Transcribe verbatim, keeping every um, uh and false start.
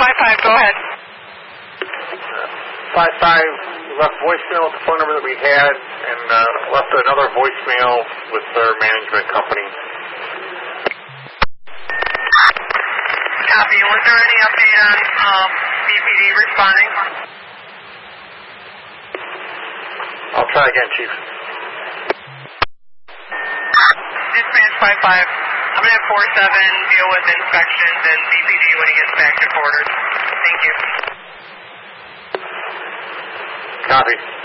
five five, go ahead. five five left voicemail with the phone number that we had and uh, left another voicemail with their management company. Copy. Was there any update on um, B P D responding? I'll try again, Chief. Dispatch five five. I'm going to have four seven deal with inspections and B P D when he gets back to quarters. Thank you. Copy.